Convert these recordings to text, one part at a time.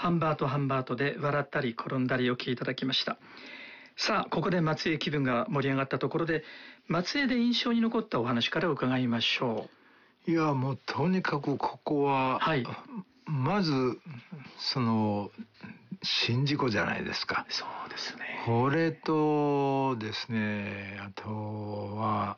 ハンバートで笑ったり転んだりお聴きいただきました。さあ、ここで松江気分が盛り上がったところで、松江で印象に残ったお話から伺いましょう。いや、もうとにかくここは、はい、まず宍道湖じゃないですか。 そうですね。 これとですね、あとは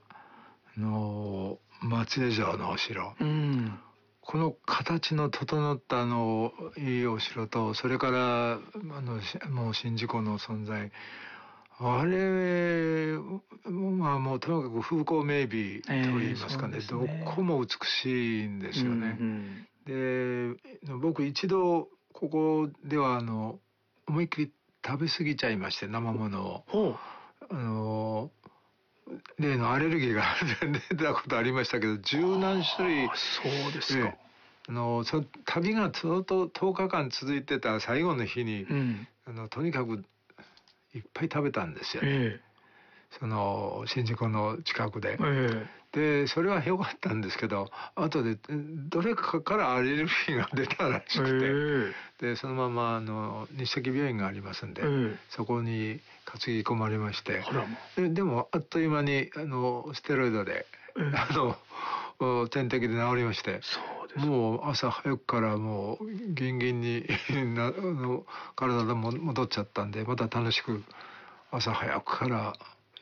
松江城のお城。この形の整ったいいお城と、それからもう宍道湖の存在、あれもうとにかく風光明媚と言いますかね、どこも美しいんですよね。で、僕一度ここでは思いっきり食べ過ぎちゃいまして、生ものを。例のアレルギーが出たことありましたけど、十何種類。 そうですか。 旅がずっと10日間続いてた最後の日に、とにかくいっぱい食べたんですよね。宍道湖の近くで。で、それは良かったんですけど、後でどれかからアレルギーが出たらしくて、で、そのまま日赤病院がありますんで、そこに担ぎ込まれまして、でもあっという間にステロイドで、点滴で治りまして、もう朝早くからもうギンギンに体が戻っちゃったんで、また楽しく朝早くから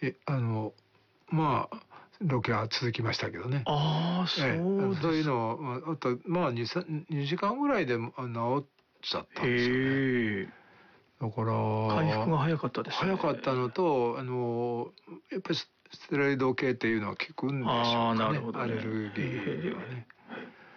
ロケは続きましたけどね。 そういうのをあと2時間ぐらいで治っちゃったんですよね。だから回復が早かったですね。 早かったのとやっぱりステロイド系っていうのは効くんでしょうかね。アレルギーはね。